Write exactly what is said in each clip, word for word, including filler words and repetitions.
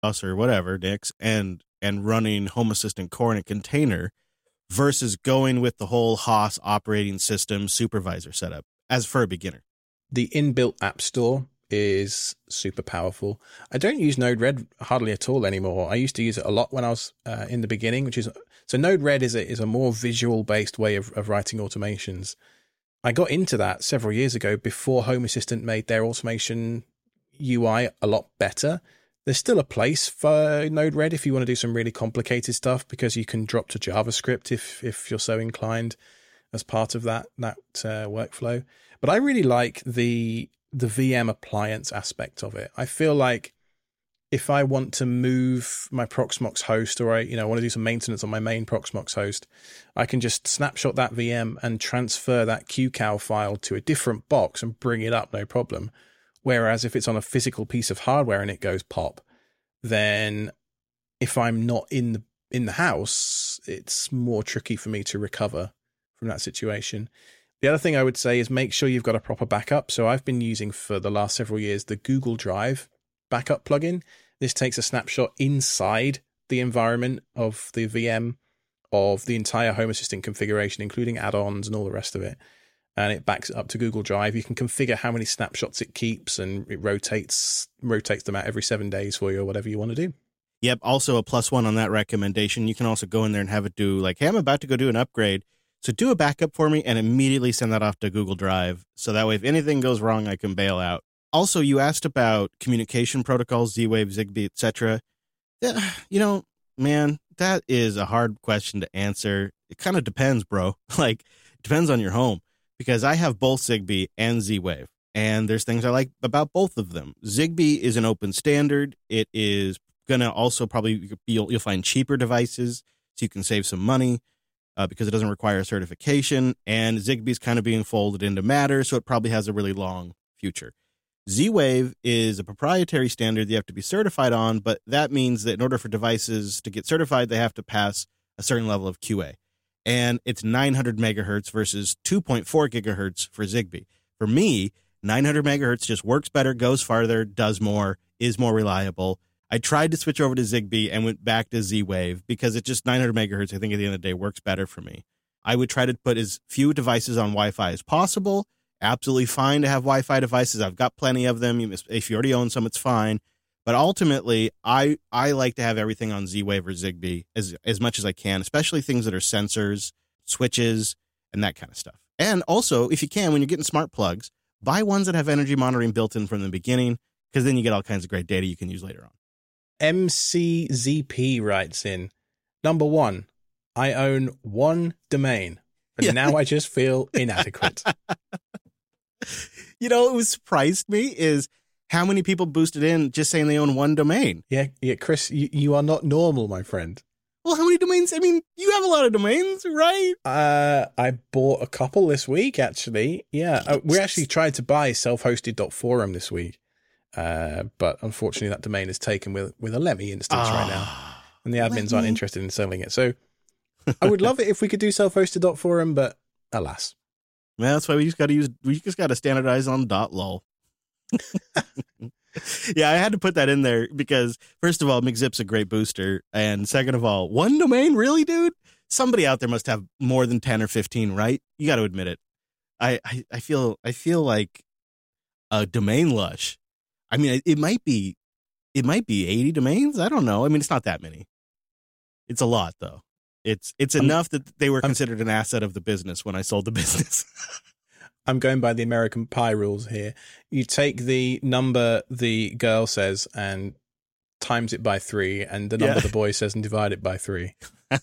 or whatever, Nix, and and running Home Assistant core in a container versus going with the whole Haas operating system supervisor setup as for a beginner. The inbuilt app store is super powerful. I don't use Node-RED hardly at all anymore. I used to use it a lot when I was uh, in the beginning, which is so Node-RED is a, is a more visual based way of, of writing automations. I got into that several years ago before Home Assistant made their automation U I a lot better. There's still a place for Node-RED if you want to do some really complicated stuff, because you can drop to JavaScript if if you're so inclined as part of that that uh, workflow. But I really like the the V M appliance aspect of it. I feel like if I want to move my Proxmox host, or I you know want to do some maintenance on my main Proxmox host, I can just snapshot that V M and transfer that Q C O W file to a different box and bring it up, no problem. Whereas if it's on a physical piece of hardware and it goes pop, then if I'm not in the in the house, it's more tricky for me to recover from that situation. The other thing I would say is make sure you've got a proper backup. So I've been using for the last several years the Google Drive backup plugin. This takes a snapshot inside the environment of the V M of the entire Home Assistant configuration, including add-ons and all the rest of it. And it backs it up to Google Drive. You can configure how many snapshots it keeps, and it rotates rotates them out every seven days for you, or whatever you want to do. Yep. Also a plus one on that recommendation. You can also go in there and have it do like, hey, I'm about to go do an upgrade, so do a backup for me and immediately send that off to Google Drive. So that way, if anything goes wrong, I can bail out. Also, you asked about communication protocols, Z-Wave, Zigbee, et cetera. You know, man, that is a hard question to answer. It kind of depends, bro. Like, it depends on your home. Because I have both Zigbee and Z-Wave, and there's things I like about both of them. Zigbee is an open standard. It is going to also probably, you'll, you'll find cheaper devices, so you can save some money uh, because it doesn't require a certification, and Zigbee's kind of being folded into Matter, so it probably has a really long future. Z-Wave is a proprietary standard that you have to be certified on, but that means that in order for devices to get certified, they have to pass a certain level of Q A. And it's nine hundred megahertz versus two point four gigahertz for Zigbee. For me, nine hundred megahertz just works better, goes farther, does more, is more reliable. I tried to switch over to Zigbee and went back to Z-Wave because it's just nine hundred megahertz. I think at the end of the day works better for me. I would try to put as few devices on Wi-Fi as possible. Absolutely fine to have Wi-Fi devices. I've got plenty of them. If you already own some, it's fine. But ultimately, I, I like to have everything on Z-Wave or Zigbee as, as much as I can, especially things that are sensors, switches, and that kind of stuff. And also, if you can, when you're getting smart plugs, buy ones that have energy monitoring built in from the beginning, because then you get all kinds of great data you can use later on. M C Z P writes in, number one, I own one domain, and yeah. now I just feel inadequate. You know, what surprised me is how many people boosted in just saying they own one domain. Yeah, yeah, Chris, you, you are not normal, my friend. Well, how many domains? I mean, you have a lot of domains, right? Uh, I bought a couple this week, actually. Yeah, uh, we actually tried to buy self-hosted dot forum this week, uh, but unfortunately that domain is taken with, with a Lemmy instance oh, right now, and the admins Lemmy. aren't interested in selling it. So I would love it if we could do self-hosted dot forum, but alas. Well, that's why we just got to use, we just got to standardize on .lol. Yeah, I had to put that in there because, first of all, McZip's a great booster. And second of all, one domain? Really, dude? Somebody out there must have more than ten or fifteen, right? You got to admit it. I, I, I feel I feel like a domain lush. I mean, it, it might be it might be eighty domains. I don't know. I mean, it's not that many. It's a lot, though. It's it's I'm, enough that they were I'm, considered an asset of the business when I sold the business. I'm going by the American Pie rules here. You take the number the girl says and times it by three, and the number yeah. the boy says and divide it by three.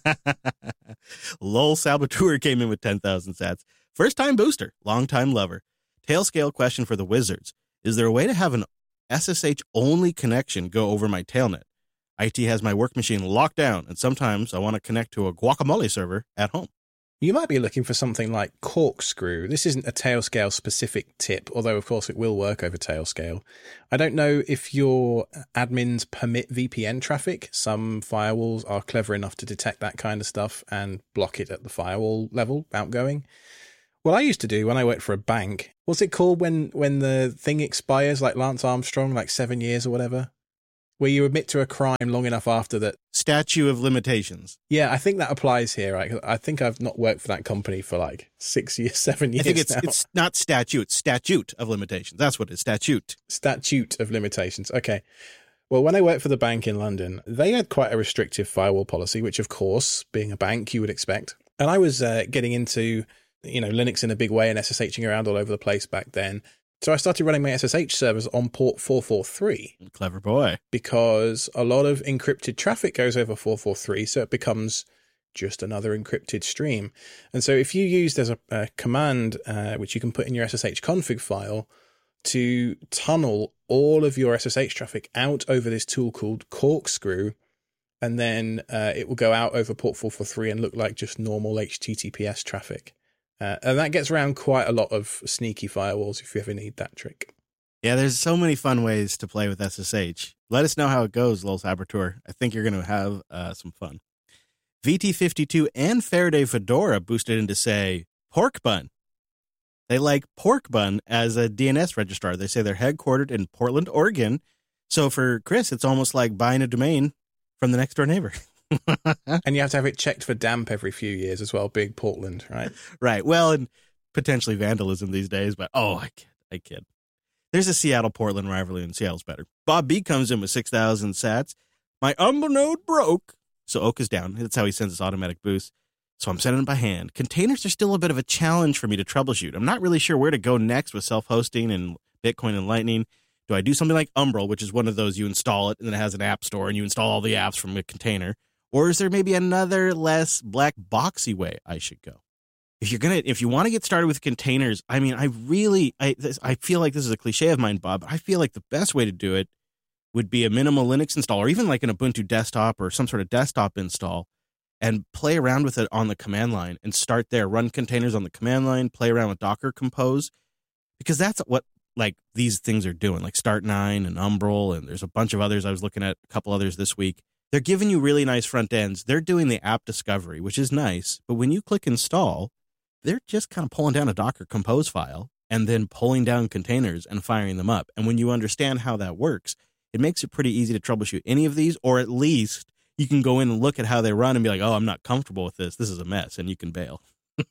Lol Saboteur came in with ten thousand sats. First time booster, long time lover. Tailscale question for the Wizards. Is there a way to have an S S H only connection go over my tailnet? I T has my work machine locked down, and sometimes I want to connect to a Guacamole server at home. You might be looking for something like Corkscrew. This isn't a Tailscale specific tip, although of course it will work over Tailscale. I don't know if your admins permit V P N traffic. Some firewalls are clever enough to detect that kind of stuff and block it at the firewall level, outgoing. What I used to do when I worked for a bank, what's it called when, when the thing expires, like Lance Armstrong, like seven years or whatever? where you admit to a crime long enough after that. Statute of limitations. Yeah, I think that applies here. Right? I think I've not worked for that company for like six years, seven years I think it's now. it's not statute, it's statute of limitations. That's what it is, statute. Statute of limitations. Okay. Well, when I worked for the bank in London, they had quite a restrictive firewall policy, which, of course, being a bank, you would expect. And I was uh, getting into, you know, Linux in a big way and SSHing around all over the place back then. So I started running my S S H servers on port four forty-three. Clever boy. Because a lot of encrypted traffic goes over four forty-three, so it becomes just another encrypted stream. And so if you use, there's a, a command uh, which you can put in your S S H config file to tunnel all of your S S H traffic out over this tool called Corkscrew, and then uh, it will go out over port four forty-three and look like just normal H T T P S traffic. Uh, and that gets around quite a lot of sneaky firewalls if you ever need that trick. Yeah, there's so many fun ways to play with S S H. Let us know how it goes, Lol Saboteur. I think you're going to have uh, some fun. V T fifty-two and Faraday Fedora boosted into, say, Pork Bun. They like Pork Bun as a D N S registrar. They say they're headquartered in Portland, Oregon. So for Chris, it's almost like buying a domain from the next door neighbor. And you have to have it checked for damp every few years as well, big Portland, right? Right. Well, and potentially vandalism these days, but oh, I kid. I kid. There's a Seattle-Portland rivalry, and Seattle's better. Bob B comes in with six thousand sats. My Umber node broke. So Oak is down. That's how he sends his automatic boost. So I'm sending it by hand. Containers are still a bit of a challenge for me to troubleshoot. I'm not really sure where to go next with self-hosting and Bitcoin and Lightning. Do I do something like Umbrel, which is one of those you install it and then it has an app store and you install all the apps from a container? Or is there maybe another less black boxy way I should go? If you're gonna, if you want to get started with containers, I mean, I really, I, this, I feel like this is a cliche of mine, Bob. I feel like the best way to do it would be a minimal Linux install, or even like an Ubuntu desktop or some sort of desktop install, and play around with it on the command line and start there. Run containers on the command line, play around with Docker Compose, because that's what like these things are doing, like Start nine and Umbrel, and there's a bunch of others. I was looking at a couple others this week. They're giving you really nice front ends. They're doing the app discovery, which is nice. But when you click install, they're just kind of pulling down a Docker Compose file and then pulling down containers and firing them up. And when you understand how that works, it makes it pretty easy to troubleshoot any of these, or at least you can go in and look at how they run and be like, oh, I'm not comfortable with this. This is a mess. And you can bail.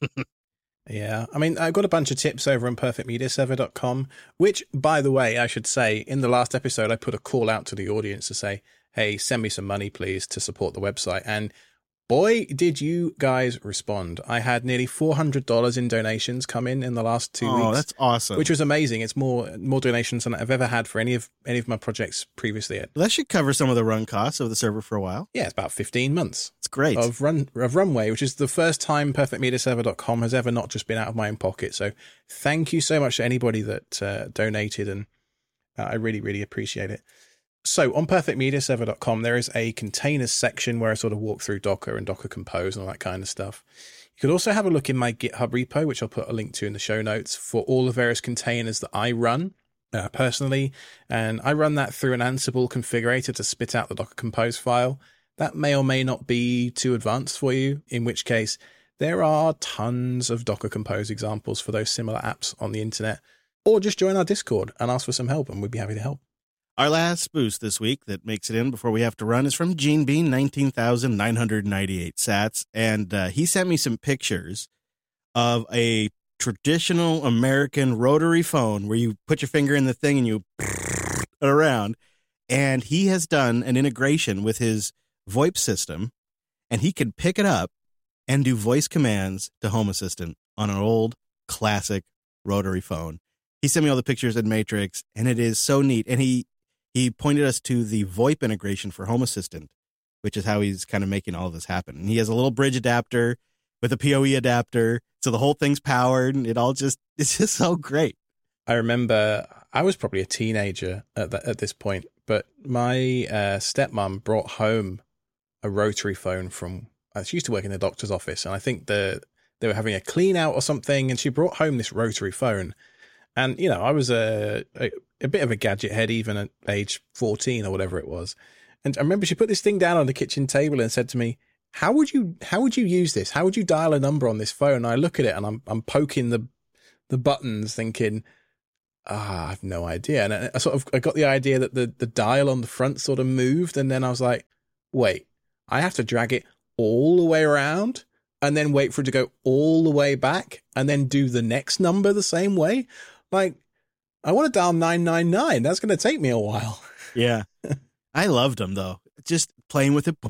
Yeah. I mean, I've got a bunch of tips over on perfect media server dot com, which, by the way, I should say, in the last episode, I put a call out to the audience to say, hey, send me some money, please, to support the website. And boy, did you guys respond. I had nearly four hundred dollars in donations come in in the last two oh, weeks. Oh, that's awesome. Which was amazing. It's more more donations than I've ever had for any of any of my projects previously. Well, that should cover some of the run costs of the server for a while. Yeah, it's about fifteen months. It's great. Of run of runway, which is the first time perfect media server dot com has ever not just been out of my own pocket. So thank you so much to anybody that uh, donated, and uh, I really, really appreciate it. So on perfect media server dot com, there is a containers section where I sort of walk through Docker and Docker Compose and all that kind of stuff. You could also have a look in my GitHub repo, which I'll put a link to in the show notes, for all the various containers that I run uh, personally. And I run that through an Ansible configurator to spit out the Docker Compose file. That may or may not be too advanced for you, in which case there are tons of Docker Compose examples for those similar apps on the internet. Or just join our Discord and ask for some help, and we'd be happy to help. Our last boost this week that makes it in before we have to run is from Gene Bean, nineteen thousand nine hundred ninety-eight sats. And uh, he sent me some pictures of a traditional American rotary phone where you put your finger in the thing and you it around. And he has done an integration with his VoIP system, and he could pick it up and do voice commands to Home Assistant on an old classic rotary phone. He sent me all the pictures in Matrix, and it is so neat. And he He pointed us to the VoIP integration for Home Assistant, which is how he's kind of making all of this happen. And he has a little bridge adapter with a P O E adapter. So the whole thing's powered, and it all just, it's just so great. I remember I was probably a teenager at that, at this point, but my uh, stepmom brought home a rotary phone from, she used to work in the doctor's office, and I think the, they were having a clean out or something, and she brought home this rotary phone. And, you know, I was a, a, a bit of a gadget head even at age fourteen or whatever it was. And I remember she put this thing down on the kitchen table and said to me, how would you how would you use this? How would you dial a number on this phone? And I look at it and I'm I'm poking the the buttons thinking, Ah, I have no idea. And I, I sort of I got the idea that the, the dial on the front sort of moved, and then I was like, wait, I have to drag it all the way around and then wait for it to go all the way back and then do the next number the same way? Like, I want to dial nine nine nine. That's going to take me a while. Yeah. I loved them, though. Just playing with it.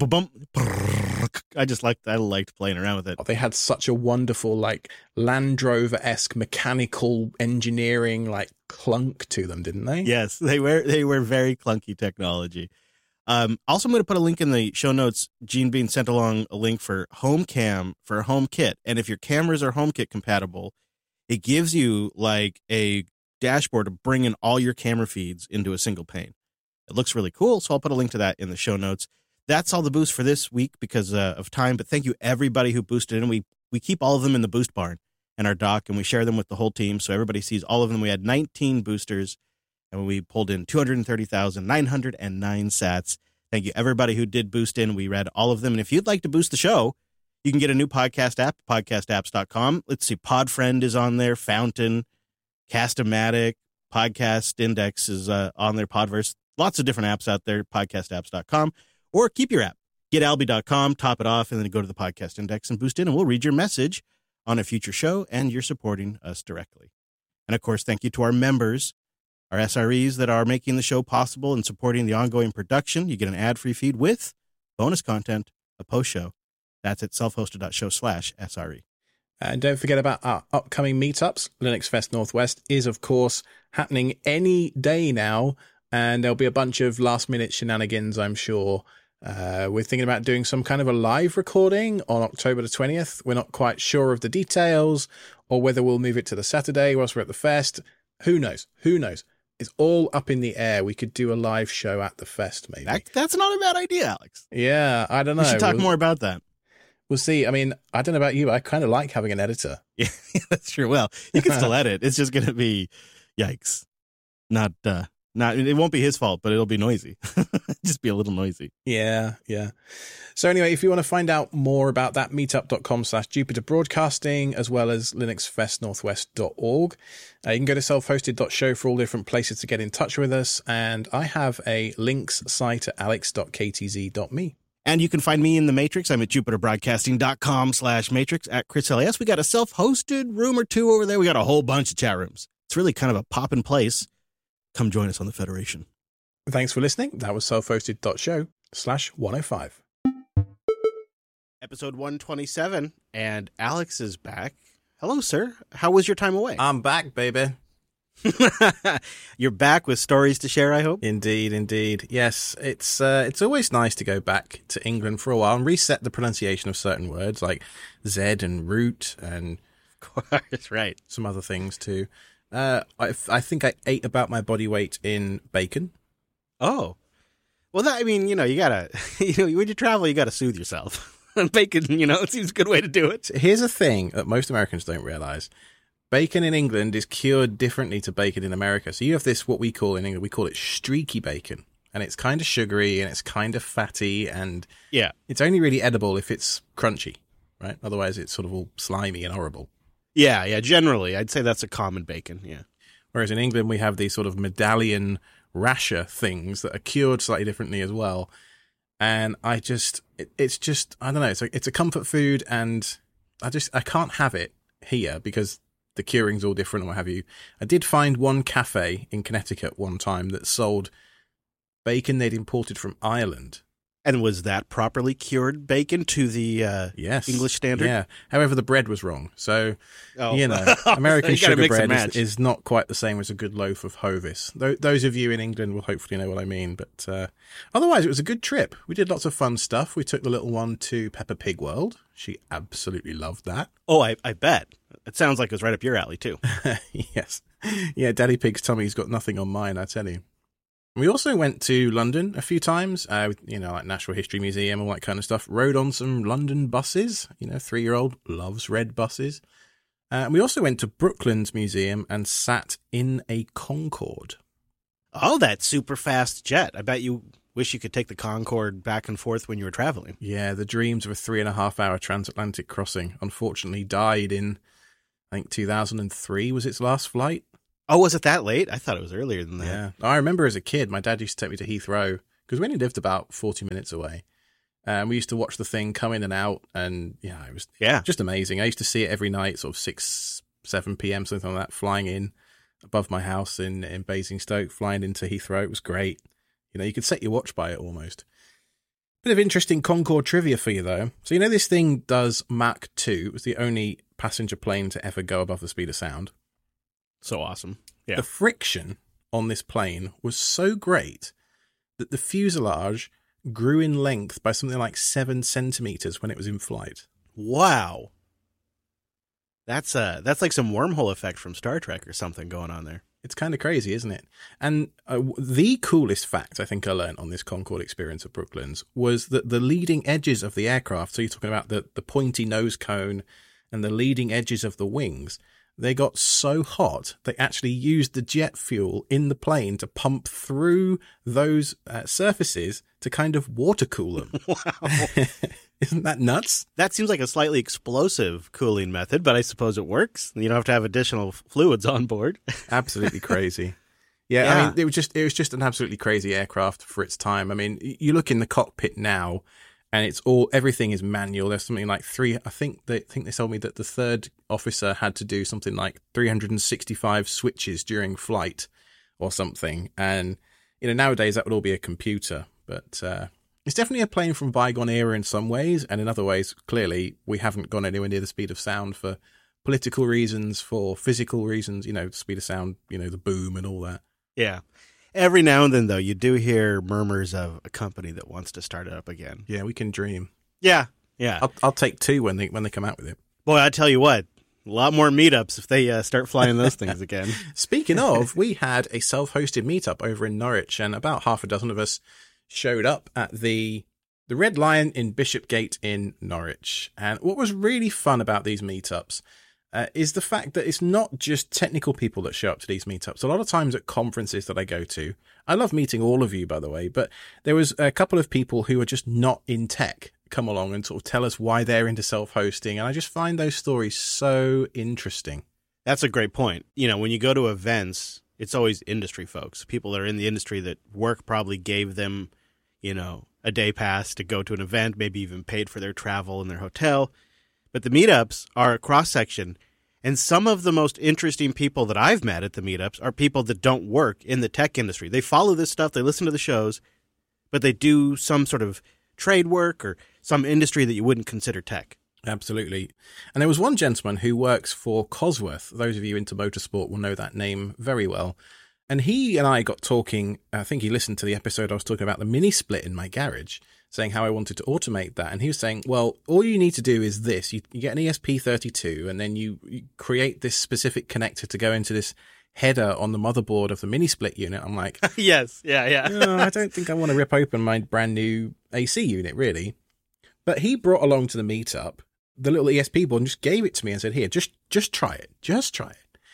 I just liked I liked playing around with it. They had such a wonderful, like, Land Rover-esque mechanical engineering, like, clunk to them, didn't they? Yes, they were they were very clunky technology. Um, also, I'm going to put a link in the show notes. Gene Bean sent along a link for HomeCam for HomeKit. And if your cameras are HomeKit compatible, it gives you, like, a dashboard to bring in all your camera feeds into a single pane. It looks really cool, so I'll put a link to that in the show notes. That's all the boosts for this week because uh, of time, but thank you everybody who boosted in. We we keep all of them in the boost barn in our doc, and we share them with the whole team, so everybody sees all of them. We had nineteen boosters, and we pulled in two hundred thirty thousand nine hundred nine sats. Thank you everybody who did boost in. We read all of them, and if you'd like to boost the show, you can get a new podcast app, podcast apps dot com. Let's see, Podfriend is on there, Fountain, Cast-O-Matic, Podcast Index is uh, on there, Podverse. Lots of different apps out there, podcast apps dot com. Or keep your app. Get alby dot com, top it off, and then go to the Podcast Index and boost in, and we'll read your message on a future show, and you're supporting us directly. And, of course, thank you to our members, our S R Es that are making the show possible and supporting the ongoing production. You get an ad-free feed with bonus content, a post-show. That's at self-hosted.show slash SRE. And don't forget about our upcoming meetups. Linux Fest Northwest is, of course, happening any day now. And there'll be a bunch of last-minute shenanigans, I'm sure. Uh, we're thinking about doing some kind of a live recording on October the twentieth. We're not quite sure of the details or whether we'll move it to the Saturday whilst we're at the fest. Who knows? Who knows? It's all up in the air. We could do a live show at the fest, maybe. That, that's not a bad idea, Alex. Yeah, I don't know. We should talk we'll, more about that. We'll see. I mean, I don't know about you, but I kind of like having an editor. Yeah, that's true. Well, you can still edit. It's just going to be, yikes. Not... uh Not, it won't be his fault, but it'll be noisy. Just be a little noisy. Yeah, yeah. So anyway, if you want to find out more about that, meetup.com slash Jupiter Broadcasting, as well as linux fest northwest dot org. Uh, you can go to self hosted dot show for all different places to get in touch with us. And I have a links site at alex dot k t z dot me. And you can find me in the Matrix. I'm at jupiterbroadcasting.com slash matrix at Chris L A S. We got a self-hosted room or two over there. We got a whole bunch of chat rooms. It's really kind of a poppin' place. Come join us on the Federation. Thanks for listening. That was self-hosted.show slash 105. Episode one twenty-seven, and Alex is back. Hello, sir. How was your time away? I'm back, baby. You're back with stories to share, I hope? Indeed, indeed. Yes, it's uh, it's always nice to go back to England for a while and reset the pronunciation of certain words like Z and root and Of course, right. some other things too. Uh, I, I think I ate about my body weight in bacon. Oh. Well, that, I mean, you know, you gotta, you know, when you travel, you gotta soothe yourself. And bacon, you know, it seems a good way to do it. Here's a thing that most Americans don't realize. Bacon in England is cured differently to bacon in America. So you have this, what we call in England, we call it streaky bacon. And it's kind of sugary and it's kind of fatty. And yeah, it's only really edible if it's crunchy, right? Otherwise, it's sort of all slimy and horrible. Yeah, yeah, generally. I'd say that's a common bacon, yeah. Whereas in England, we have these sort of medallion rasher things that are cured slightly differently as well. And I just, it, it's just, I don't know, it's a, it's a comfort food and I just, I can't have it here because the curing's all different and what have you. I did find one cafe in Connecticut one time that sold bacon they'd imported from Ireland. And was that properly cured bacon to the uh, yes. English standard? Yeah. However, the bread was wrong. So, oh. you know, American you sugar bread is, is not quite the same as a good loaf of Hovis. Th- those of you in England will hopefully know what I mean. But uh, otherwise, it was a good trip. We did lots of fun stuff. We took the little one to Peppa Pig World. She absolutely loved that. Oh, I, I bet. It sounds like it was right up your alley, too. Yes. Yeah, Daddy Pig's tummy's got nothing on mine, I tell you. We also went to London a few times, uh, you know, like Natural History Museum, all that kind of stuff. Rode on some London buses. You know, three-year-old loves red buses. Uh, and we also went to Brooklands Museum and sat in a Concorde. Oh, that super fast jet. I bet you wish you could take the Concorde back and forth when you were traveling. Yeah, the dreams of a three and a half hour transatlantic crossing unfortunately died in, I think, two thousand three was its last flight. Oh, was it that late? I thought it was earlier than that. Yeah. I remember as a kid, my dad used to take me to Heathrow because we only lived about forty minutes away. And we used to watch the thing come in and out. And yeah, it was Yeah. just amazing. I used to see it every night, sort of six, seven p.m., something like that, flying in above my house in, in Basingstoke, flying into Heathrow. It was great. You know, you could set your watch by it almost. Bit of interesting Concorde trivia for you, though. So, you know, this thing does Mach two. It was the only passenger plane to ever go above the speed of sound. So awesome. Yeah. The friction on this plane was so great that the fuselage grew in length by something like seven centimeters when it was in flight. Wow. That's uh, that's like some wormhole effect from Star Trek or something going on there. It's kind of crazy, isn't it? And uh, the coolest fact I think I learned on this Concorde experience at Brooklands was that the leading edges of the aircraft, so you're talking about the, the pointy nose cone and the leading edges of the wings, they got so hot they actually used the jet fuel in the plane to pump through those uh, surfaces to kind of water cool them. Wow. Isn't that nuts? That seems like a slightly explosive cooling method, but I suppose it works. You don't have to have additional fluids on board. Absolutely crazy. Yeah, Yeah. I mean, it was just it was just an absolutely crazy aircraft for its time. I mean, you look in the cockpit now, and it's all everything is manual. There's something like three. I think they I think they told me that the third officer had to do something like three hundred sixty-five switches during flight, or something. And you know, nowadays that would all be a computer, but. Uh, It's definitely a plane from bygone era in some ways, and in other ways, clearly, we haven't gone anywhere near the speed of sound for political reasons, for physical reasons, you know, the speed of sound, you know, the boom and all that. Yeah. Every now and then, though, you do hear murmurs of a company that wants to start it up again. Yeah, we can dream. Yeah. Yeah. I'll, I'll take two when they when they come out with it. Boy, I tell you what, a lot more meetups if they uh, start flying those things again. Speaking of, we had a self-hosted meetup over in Norwich, and about half a dozen of us showed up at the the Red Lion in Bishopgate in Norwich. And what was really fun about these meetups uh, is the fact that it's not just technical people that show up to these meetups. A lot of times at conferences that I go to, I love meeting all of you, by the way, but there was a couple of people who are just not in tech come along and sort of tell us why they're into self-hosting. And I just find those stories so interesting. That's a great point. You know, when you go to events, it's always industry folks, people that are in the industry that work probably gave them, you know, a day pass to go to an event, maybe even paid for their travel and their hotel. But the meetups are a cross-section, and some of the most interesting people that I've met at the meetups are people that don't work in the tech industry. They follow this stuff, they listen to the shows, but they do some sort of trade work or some industry that you wouldn't consider tech. Absolutely. And there was one gentleman who works for Cosworth. Those of you into motorsport will know that name very well. And he and I got talking, I think he listened to the episode I was talking about the mini split in my garage, saying how I wanted to automate that. And he was saying, well, all you need to do is this. You, you get an E S P thirty-two, and then you, you create this specific connector to go into this header on the motherboard of the mini split unit. I'm like, Yes, yeah, yeah. no, I don't think I want to rip open my brand new A C unit, really. But he brought along to the meetup the little E S P board and just gave it to me and said, here, just just try it. Just try it.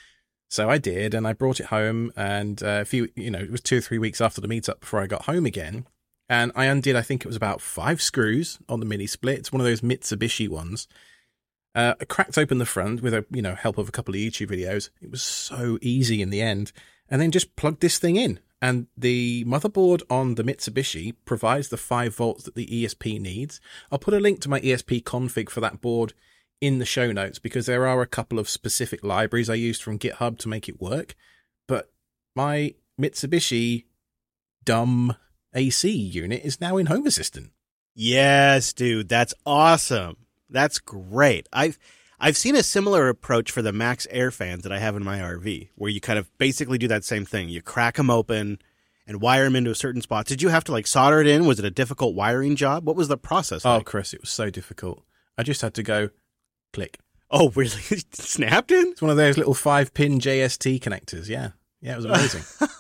So I did, and I brought it home, and uh, a few, you know, it was two or three weeks after the meetup before I got home again, and I undid, I think it was about five screws on the mini split. It's one of those Mitsubishi ones. Uh, I cracked open the front with a, you know, help of a couple of YouTube videos. It was so easy in the end, and then just plugged this thing in. And the motherboard on the Mitsubishi provides the five volts that the E S P needs. I'll put a link to my E S P config for that board in the show notes, because there are a couple of specific libraries I used from GitHub to make it work. But my Mitsubishi dumb A C unit is now in Home Assistant. Yes, dude, that's awesome. That's great. I've I've seen a similar approach for the Max Air fans that I have in my R V, where you kind of basically do that same thing. You crack them open and wire them into a certain spot. Did you have to like solder it in? Was it a difficult wiring job? What was the process Oh, like? Chris, it was so difficult. I just had to go click. Oh, really? Snapped in? It's one of those little five pin J S T connectors. Yeah. Yeah, it was amazing.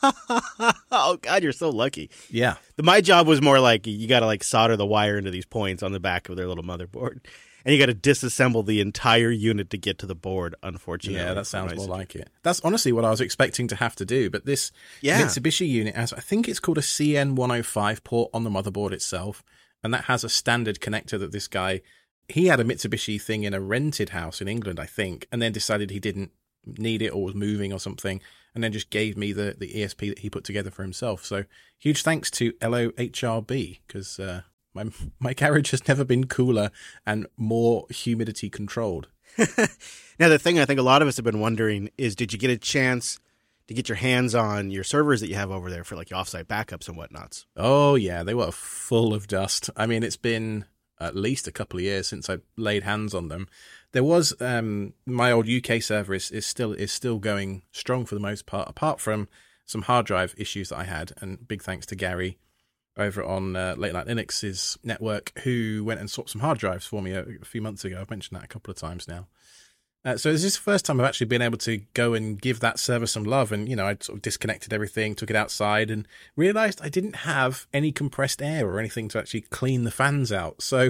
Oh, God, you're so lucky. Yeah. The, my job was more like you got to like solder the wire into these points on the back of their little motherboard. And you got to disassemble the entire unit to get to the board, unfortunately. Yeah, that sounds more like it. That's honestly what I was expecting to have to do. But this Yeah. Mitsubishi unit has, I think it's called a C N one oh five port on the motherboard itself. And that has a standard connector that this guy, he had a Mitsubishi thing in a rented house in England, I think, and then decided he didn't need it or was moving or something, and then just gave me the, the E S P that he put together for himself. So huge thanks to L O H R B, because uh, my, my garage has never been cooler and more humidity controlled. Now, the thing I think a lot of us have been wondering is, did you get a chance to get your hands on your servers that you have over there for like offsite backups and whatnots? Oh, yeah, they were full of dust. I mean, it's been at least a couple of years since I laid hands on them. There was um, my old U K server is, is still is still going strong for the most part, apart from some hard drive issues that I had. And big thanks to Gary over on uh, Late Night Linux's network, who went and swapped some hard drives for me a, a few months ago. I've mentioned that a couple of times now. Uh, so this is the first time I've actually been able to go and give that server some love. And, you know, I sort of disconnected everything, took it outside, and realized I didn't have any compressed air or anything to actually clean the fans out. So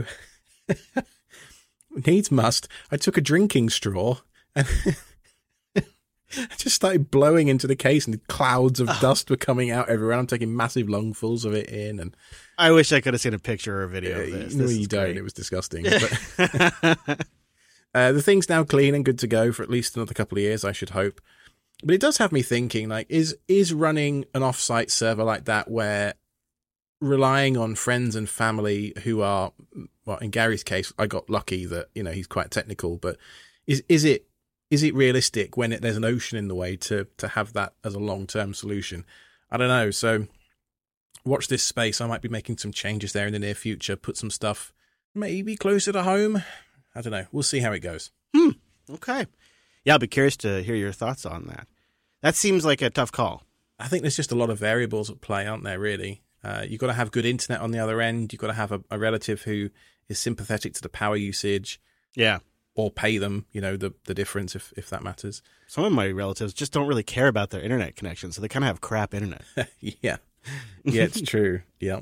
needs must. I took a drinking straw and I just started blowing into the case, and clouds of dust were coming out everywhere. I'm taking massive lungfuls of it in. And I wish I could have seen a picture or a video of this. No, this you don't. great. It was disgusting. But uh, the thing's now clean and good to go for at least another couple of years, I should hope. But it does have me thinking, like, is is running an offsite server like that, where relying on friends and family who are, well, in Gary's case, I got lucky that, you know, he's quite technical, but is is it is it realistic when it, there's an ocean in the way to to have that as a long-term solution? I don't know. So watch this space. I might be making some changes there in the near future, put some stuff maybe closer to home. I don't know. We'll see how it goes. Hmm. Okay. Yeah, I'll be curious to hear your thoughts on that. That seems like a tough call. I think there's just a lot of variables at play, aren't there, really? Uh, you've got to have good internet on the other end. You've got to have a, a relative who is sympathetic to the power usage. Yeah. Or pay them, you know, the, the difference, if, if that matters. Some of my relatives just don't really care about their internet connection, so they kind of have crap internet. yeah. Yeah, it's true. Yeah.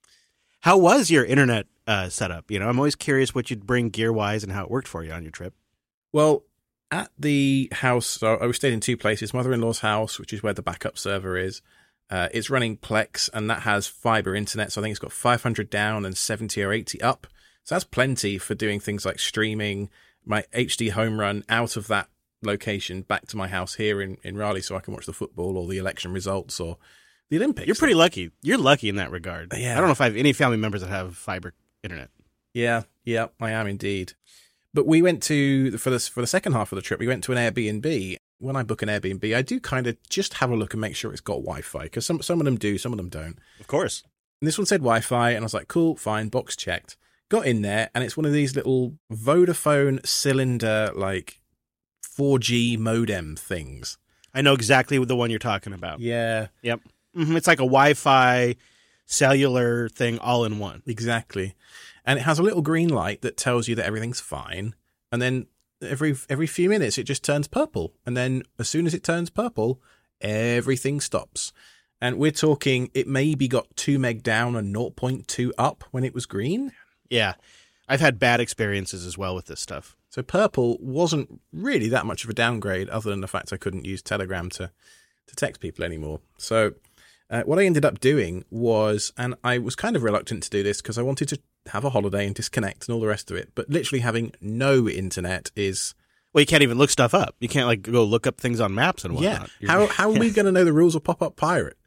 How was your internet uh, setup? You know, I'm always curious what you'd bring gear-wise and how it worked for you on your trip. Well, at the house, so I stayed in two places. Mother-in-law's house, which is where the backup server is. Uh, it's running Plex, and that has fiber internet. So I think it's got five hundred down and seventy or eighty up. So that's plenty for doing things like streaming my H D home run out of that location back to my house here in, in Raleigh, so I can watch the football or the election results or the Olympics. You're pretty lucky. You're lucky in that regard. Yeah. I don't know if I have any family members that have fiber internet. Yeah, yeah, I am indeed. But we went to, for the, for the second half of the trip, we went to an Airbnb. When I book an Airbnb, I do kind of just have a look and make sure it's got Wi-Fi, because some, some of them do, some of them don't. Of course. And this one said Wi-Fi, and I was like, cool, fine, box checked. Got in there, and it's one of these little Vodafone cylinder, like, four G modem things. I know exactly the one you're talking about. Yeah. Yep. Mm-hmm. It's like a Wi-Fi cellular thing all in one. Exactly. And it has a little green light that tells you that everything's fine. And then every every few minutes, it just turns purple. And then as soon as it turns purple, everything stops. And we're talking, it maybe got two meg down and zero point two up when it was green. Yeah. I've had bad experiences as well with this stuff. So purple wasn't really that much of a downgrade, other than the fact I couldn't use Telegram to, to text people anymore. So uh, what I ended up doing was, and I was kind of reluctant to do this because I wanted to have a holiday and disconnect and all the rest of it, but literally having no internet is... Well, you can't even look stuff up. You can't like go look up things on maps and whatnot. Yeah. How, how are we going to know the rules of Pop-Up Pirate?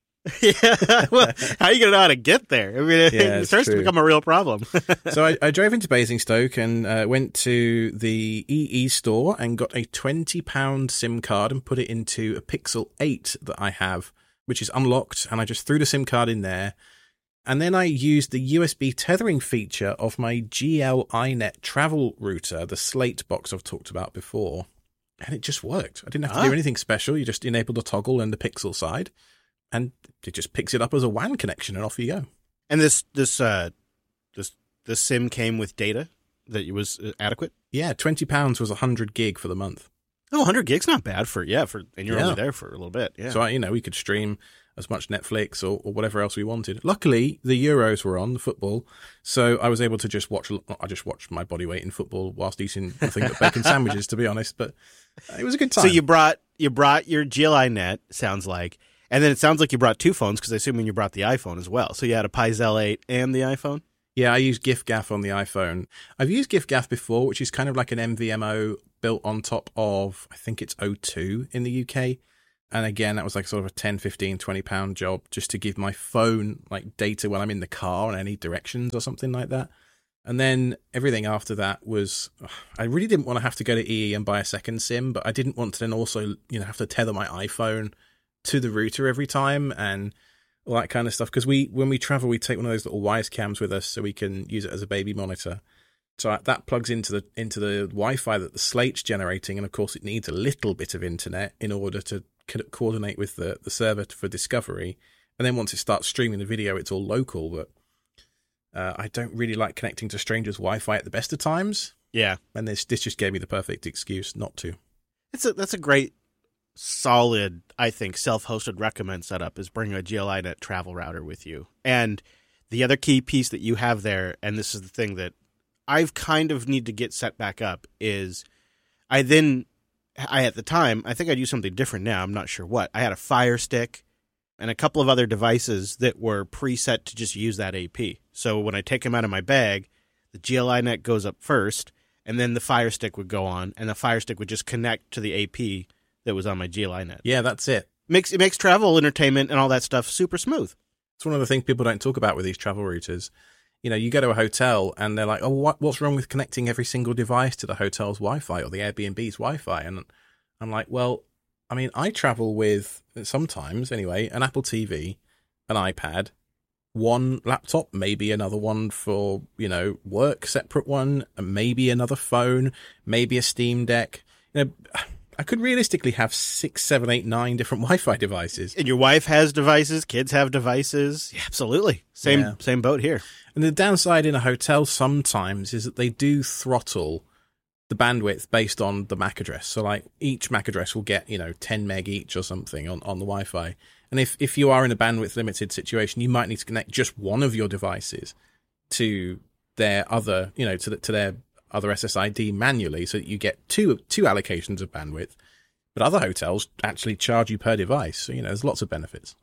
Yeah, well, how are you going to know how to get there? I mean, it, Yeah, it it's starts true. to become a real problem. So I, I drove into Basingstoke and uh, went to the E E store and got a twenty pound SIM card and put it into a Pixel eight that I have, which is unlocked, and I just threw the SIM card in there. And then I used the U S B tethering feature of my G L iNet travel router, the Slate box I've talked about before, and it just worked. I didn't have to Ah. do anything special. You just enabled the toggle and the Pixel side, and it just picks it up as a W A N connection, and off you go. And this this uh this this SIM came with data that it was uh, adequate. Yeah, twenty pounds was one hundred gig for the month. Oh, one hundred gigs not bad for yeah for and you're Yeah. only there for a little bit. Yeah. So, I, you know, we could stream as much Netflix or, or whatever else we wanted. Luckily, the Euros were on, the football, so I was able to just watch, I just watched my body weight in football whilst eating nothing but bacon sandwiches, to be honest, but it was a good time. So you brought you brought your G L I net, sounds like, and then it sounds like you brought two phones because I assume you brought the iPhone as well. So you had a Pizel eight and the iPhone. Yeah, I use GIFGAF on the iPhone. I've used GIFGAF before, which is kind of like an M V M O built on top of, I think it's O two in the U K. And again, that was like sort of a ten, fifteen, twenty pound job just to give my phone like data when I'm in the car on any directions or something like that. And then everything after that was, I really didn't want to have to go to E E and buy a second SIM, but I didn't want to then also, you know, have to tether my iPhone to the router every time and all that kind of stuff. Because we, when we travel, we take one of those little Wise cams with us so we can use it as a baby monitor. So that plugs into the into the Wi-Fi that the Slate's generating, and of course it needs a little bit of internet in order to co- coordinate with the, the server for Discovery. And then once it starts streaming the video, it's all local, but Uh, I don't really like connecting to strangers' Wi-Fi at the best of times. Yeah. And this this just gave me the perfect excuse not to. It's a, that's a great, solid, I think, self-hosted recommend setup is bring a G L I net travel router with you. And the other key piece that you have there, and this is the thing that I've kind of need to get set back up, is I then, I at the time, I think I'd use something different now, I'm not sure what. I had a Fire Stick and a couple of other devices that were preset to just use that A P. So when I take them out of my bag, the G L I net goes up first, and then the Fire Stick would go on, and the Fire Stick would just connect to the A P that was on my G L I net. Yeah, that's it. Makes, it makes travel, entertainment, and all that stuff super smooth. It's one of the things people don't talk about with these travel routers. You know, you go to a hotel, and they're like, oh, what, what's wrong with connecting every single device to the hotel's Wi-Fi or the Airbnb's Wi-Fi? And I'm like, well, I mean, I travel with, sometimes anyway, an Apple T V, an iPad, one laptop, maybe another one for, you know, work, separate one, maybe another phone, maybe a Steam Deck. You know, I could realistically have six, seven, eight, nine different Wi-Fi devices. And your wife has devices, kids have devices. Yeah, absolutely. Same, yeah. Same boat here. And the downside in a hotel sometimes is that they do throttle the bandwidth based on the M A C address. So like each M A C address will get, you know, ten meg each or something on, on the Wi-Fi. And if, if you are in a bandwidth limited situation, you might need to connect just one of your devices to their other, you know, to the, to their other S S I D manually so that you get two, two allocations of bandwidth. But other hotels actually charge you per device. So, you know, there's lots of benefits.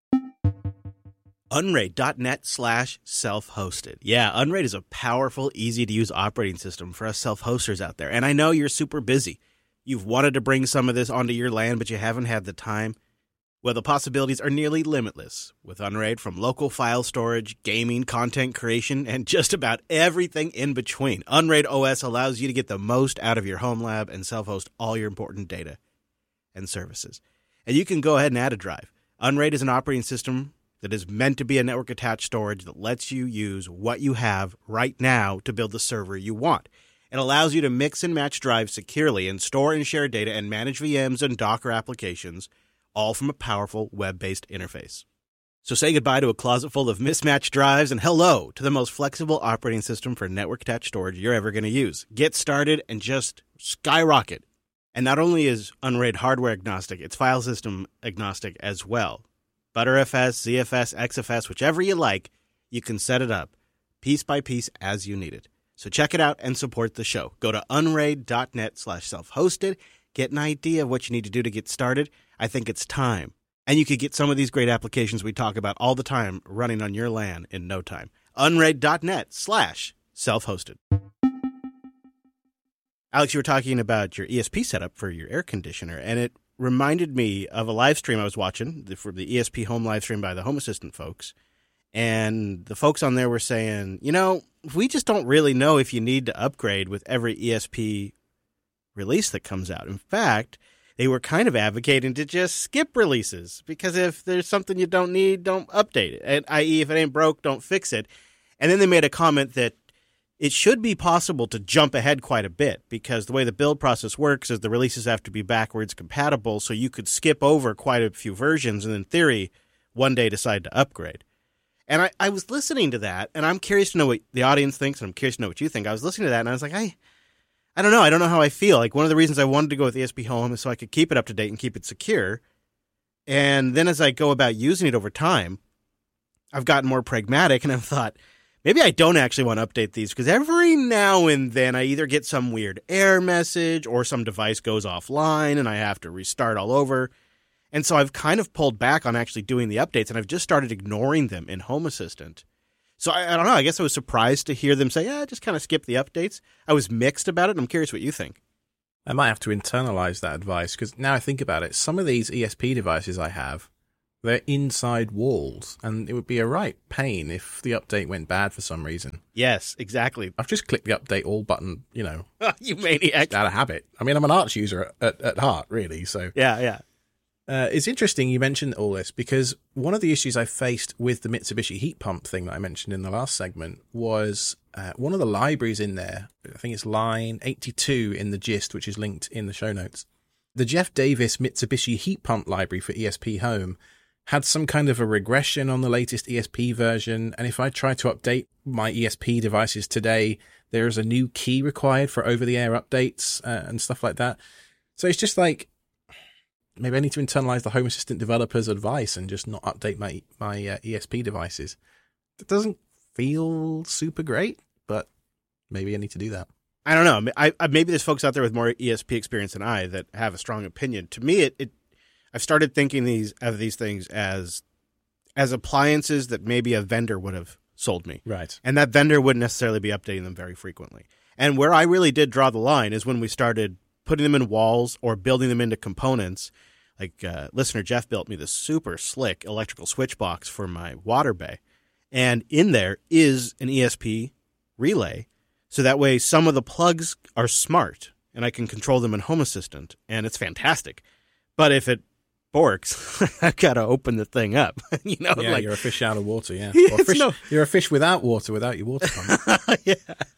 Unraid.net slash self-hosted. Yeah, Unraid is a powerful, easy-to-use operating system for us self-hosters out there. And I know you're super busy. You've wanted to bring some of this onto your land, but you haven't had the time. Well, the possibilities are nearly limitless with Unraid, from local file storage, gaming, content creation, and just about everything in between. Unraid O S allows you to get the most out of your home lab and self-host all your important data and services. And you can go ahead and add a drive. Unraid is an operating system that is meant to be a network-attached storage that lets you use what you have right now to build the server you want. It allows you to mix and match drives securely and store and share data and manage V Ms and Docker applications, all from a powerful web-based interface. So say goodbye to a closet full of mismatched drives and hello to the most flexible operating system for network-attached storage you're ever going to use. Get started and just skyrocket. And not only is Unraid hardware agnostic, it's file system agnostic as well. ButterFS, Z F S, X F S, whichever you like, you can set it up piece by piece as you need it. So check it out and support the show. Go to unraid.net slash self-hosted. Get an idea of what you need to do to get started. I think it's time. And you could get some of these great applications we talk about all the time running on your LAN in no time. Unraid.net slash self-hosted. Alex, you were talking about your E S P setup for your air conditioner, and it reminded me of a live stream I was watching for the E S P Home live stream by the Home Assistant folks. And the folks on there were saying, you know, we just don't really know if you need to upgrade with every E S P release that comes out. In fact, they were kind of advocating to just skip releases, because if there's something you don't need, don't update it. that is, if it ain't broke, don't fix it. And then they made a comment that it should be possible to jump ahead quite a bit, because the way the build process works is the releases have to be backwards compatible, so you could skip over quite a few versions and in theory one day decide to upgrade. And I, I was listening to that, and I'm curious to know what the audience thinks, and I'm curious to know what you think. I was listening to that, and I was like, I I don't know. I don't know how I feel. Like, one of the reasons I wanted to go with E S P Home is so I could keep it up to date and keep it secure. And then as I go about using it over time, I've gotten more pragmatic, and I've thought, maybe I don't actually want to update these, because every now and then I either get some weird error message or some device goes offline and I have to restart all over. And so I've kind of pulled back on actually doing the updates, and I've just started ignoring them in Home Assistant. So I, I don't know. I guess I was surprised to hear them say, yeah, just kind of skip the updates. I was mixed about it, and I'm curious what you think. I might have to internalize that advice, because now I think about it, some of these E S P devices I have, they're inside walls, and it would be a right pain if the update went bad for some reason. Yes, exactly. I've just clicked the update all button, you know. You maniac. Out of habit. I mean, I'm an Arch user at, at heart, really, so. Yeah, yeah. Uh, it's interesting you mentioned all this, because one of the issues I faced with the Mitsubishi heat pump thing that I mentioned in the last segment was uh, one of the libraries in there. I think it's line eighty-two in the gist, which is linked in the show notes. The Jeff Davis Mitsubishi heat pump library for E S P Home had some kind of a regression on the latest E S P version, and if I try to update my E S P devices today, there is a new key required for over-the-air updates uh, and stuff like that. So it's just like, maybe I need to internalize the Home Assistant developer's advice and just not update my my uh, E S P devices. It doesn't feel super great, but maybe I need to do that. I don't know. I, I maybe there's folks out there with more E S P experience than I that have a strong opinion. To me, it, it I've started thinking these of these things as as appliances that maybe a vendor would have sold me. Right. And that vendor wouldn't necessarily be updating them very frequently. And where I really did draw the line is when we started putting them in walls or building them into components. Like uh, listener Jeff built me this super slick electrical switch box for my water bay. And in there is an E S P relay. So that way some of the plugs are smart and I can control them in Home Assistant. And it's fantastic. But if it borks, I've got to open the thing up. you know, yeah, like, you're a fish out of water, yeah. Yeah, Or a fish, no- You're a fish without water, without your water pump. yeah.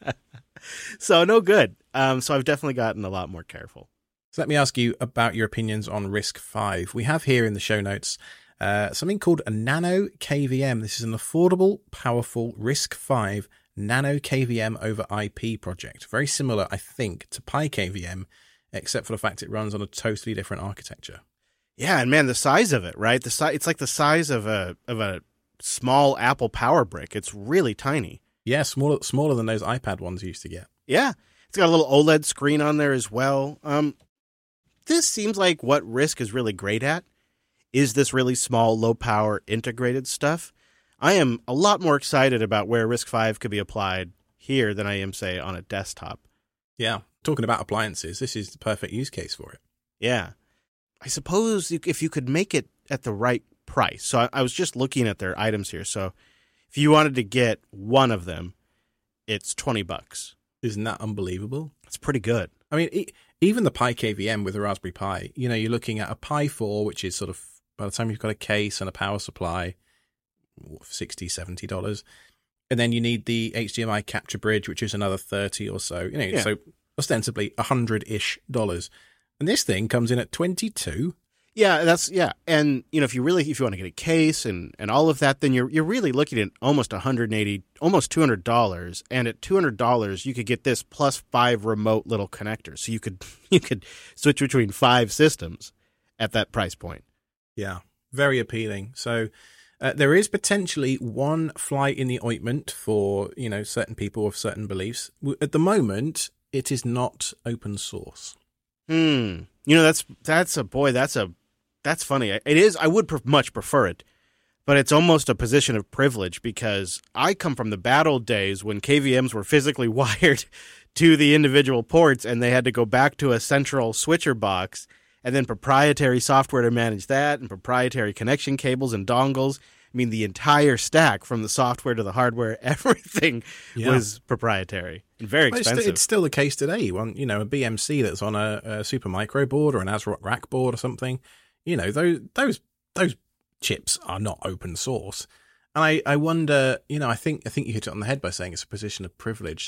So no good. Um, so I've definitely gotten a lot more careful. So let me ask you about your opinions on RISC V. We have here in the show notes uh, something called a Nano K V M. This is an affordable, powerful RISC V Nano K V M over I P project. Very similar, I think, to Pi K V M, except for the fact it runs on a totally different architecture. Yeah, and man, the size of it, right? The si- it's like the size of a of a small Apple Power Brick. It's really tiny. Yeah, smaller smaller than those iPad ones you used to get. Yeah, it's got a little OLED screen on there as well. Um, this seems like what RISC is really great at is this really small, low-power integrated stuff. I am a lot more excited about where RISC V could be applied here than I am, say, on a desktop. Yeah, talking about appliances, this is the perfect use case for it. Yeah. I suppose if you could make it at the right price. So I, I was just looking at their items here. So if you wanted to get one of them, it's twenty bucks. Isn't that unbelievable? It's pretty good. I mean, e- even the Pi K V M with the Raspberry Pi, you know, you're looking at a Pi four, which is sort of, by the time you've got a case and a power supply, sixty dollars, seventy dollars. And then you need the H D M I capture bridge, which is another thirty or so. You know, Yeah. so ostensibly one hundred-ish dollars. And this thing comes in at twenty-two. Yeah, that's yeah. And you know, if you really if you want to get a case and, and all of that, then you're you're really looking at almost one hundred eighty, almost two hundred dollars. And at two hundred dollars, you could get this plus five remote little connectors. So you could you could switch between five systems at that price point. Yeah, very appealing. So uh, there is potentially one fly in the ointment for, you know, certain people with certain beliefs. At the moment, it is not open source. Hmm. You know, that's that's a boy. That's a that's funny. It is. I would pre- much prefer it, but it's almost a position of privilege because I come from the bad old days when K V Ms were physically wired to the individual ports, and they had to go back to a central switcher box, and then proprietary software to manage that, and proprietary connection cables and dongles. I mean, the entire stack from the software to the hardware, everything Yeah. was proprietary and very Well, it's, expensive. st- it's still the case today. One, you know, a B M C that's on a, a Super Micro board or an ASRock rack board or something. You know, those those those chips are not open source. And I, I wonder, you know, I think I think you hit it on the head by saying it's a position of privilege.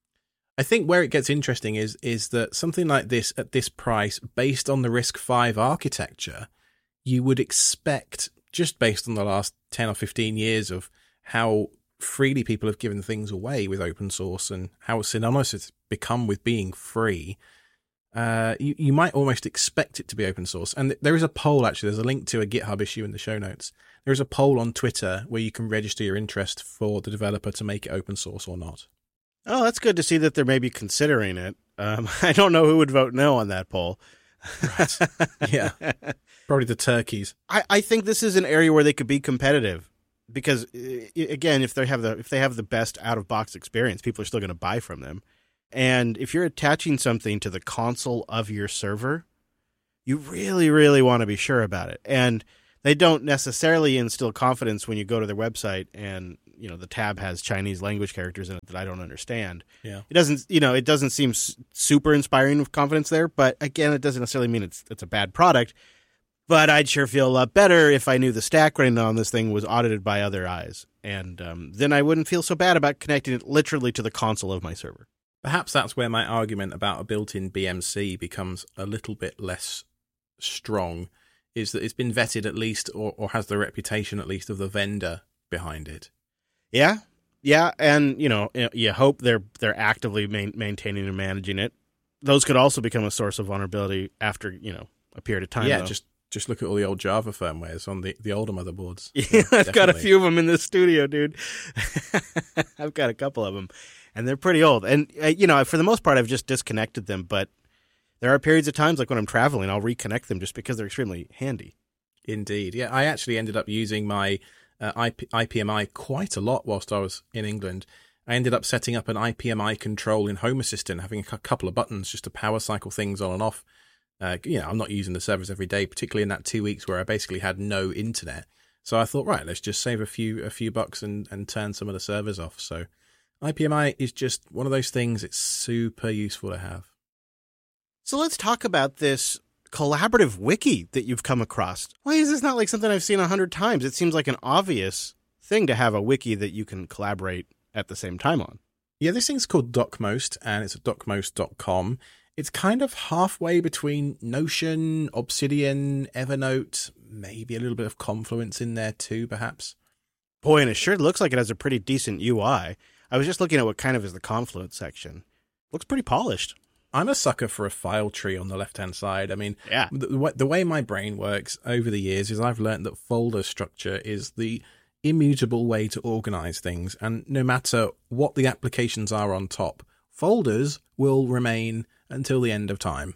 I think where it gets interesting is is that something like this at this price, based on the RISC V architecture, you would expect, just based on the last ten or fifteen years of how freely people have given things away with open source and how synonymous it's become with being free, uh, you, you might almost expect it to be open source. And there is a poll, actually, there's a link to a GitHub issue in the show notes. There is a poll on Twitter where you can register your interest for the developer to make it open source or not. Oh, that's good to see that they're maybe considering it. Um, I don't know who would vote no on that poll. Right. Yeah. Probably the turkeys. I, I think this is an area where they could be competitive because, uh, again, if they have the if they have the best out of box experience, people are still going to buy from them. And if you're attaching something to the console of your server, you really, really want to be sure about it. And they don't necessarily instill confidence when you go to their website and, you know, the tab has Chinese language characters in it that I don't understand. Yeah. It doesn't, you know, it doesn't seem s- super inspiring with confidence there, but again, it doesn't necessarily mean it's it's a bad product. But I'd sure feel a lot better if I knew the stack running on this thing was audited by other eyes. And um, then I wouldn't feel so bad about connecting it literally to the console of my server. Perhaps that's where my argument about a built-in B M C becomes a little bit less strong, is that it's been vetted at least, or, or has the reputation at least of the vendor behind it. Yeah, yeah, and you know, you hope they're they're actively main, maintaining and managing it. Those could also become a source of vulnerability after, you know, a period of time. Yeah, though. just just look at all the old Java firmwares on the, the older motherboards. Yeah, yeah I've definitely. got a few of them in the studio, dude. I've got a couple of them, and they're pretty old. And uh, you know, for the most part, I've just disconnected them. But there are periods of times, like when I'm traveling, I'll reconnect them just because they're extremely handy. Indeed, yeah. I actually ended up using my uh, I P, I P M I quite a lot whilst I was in England. I ended up setting up an I P M I control in Home Assistant, having a couple of buttons just to power cycle things on and off. Uh, you know, I'm not using the servers every day, particularly in that two weeks where I basically had no internet. So I thought, right, let's just save a few a few bucks and, and turn some of the servers off. So I P M I is just one of those things. It's super useful to have. So let's talk about this collaborative wiki that you've come across. Why is this not like something I've seen a hundred times? It seems like an obvious thing to have a wiki that you can collaborate at the same time on. Yeah, this thing's called DocMost, and it's at docmost dot com. It's kind of halfway between Notion, Obsidian, Evernote, maybe a little bit of Confluence in there too, perhaps. Boy, and it sure looks like it has a pretty decent U I. I was just looking at what kind of is the Confluence section. Looks pretty polished. I'm a sucker for a file tree on the left-hand side. I mean, yeah. the, the way my brain works over the years is I've learned that folder structure is the immutable way to organize things. And no matter what the applications are on top, folders will remain until the end of time.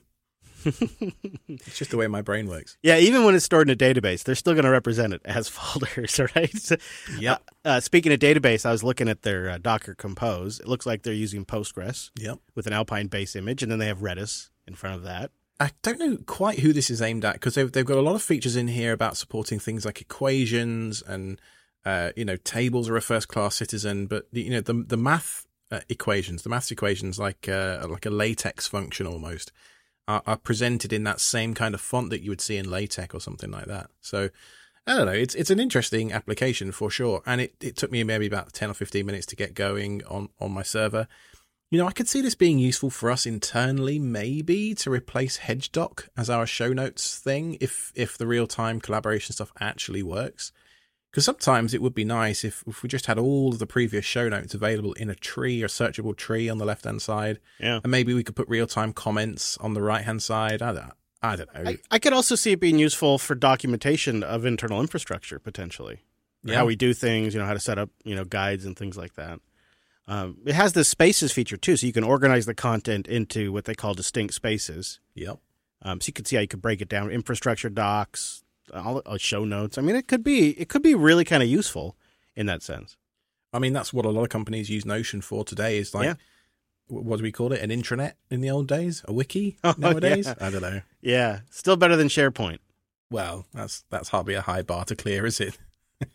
It's just the way my brain works. Yeah, even when it's stored in a database, they're still going to represent it as folders, right? Yep. Uh, uh, speaking of database, I was looking at their uh, Docker Compose. It looks like they're using Postgres yep. with an Alpine base image, and then they have Redis in front of that. I don't know quite who this is aimed at, because they've, they've got a lot of features in here about supporting things like equations and, uh, you know, tables are a first-class citizen, but, you know, the the math uh, equations, the maths equations, like uh, like a LaTeX function almost, are, are presented in that same kind of font that you would see in LaTeX or something like that. So, I don't know, it's it's an interesting application for sure, and it, it took me maybe about ten or fifteen minutes to get going on, on my server. You know, I could see this being useful for us internally, maybe to replace HedgeDoc as our show notes thing, if if the real-time collaboration stuff actually works. Because sometimes it would be nice if, if we just had all of the previous show notes available in a tree or searchable tree on the left-hand side. Yeah. And maybe we could put real-time comments on the right-hand side. I don't, I don't know. I, I could also see it being useful for documentation of internal infrastructure, potentially. Yeah. How we do things, you know, how to set up, you know, guides and things like that. Um, it has this spaces feature, too, so you can organize the content into what they call distinct spaces. Yep. Um, so you could see how you could break it down, infrastructure docs, all, all show notes. I mean, it could be it could be really kind of useful in that sense. I mean, that's what a lot of companies use Notion for today, is like, yeah. what do we call it? An intranet in the old days? A wiki Oh, nowadays? yeah. I don't know. Yeah, still better than SharePoint. Well, that's that's hardly a high bar to clear, is it?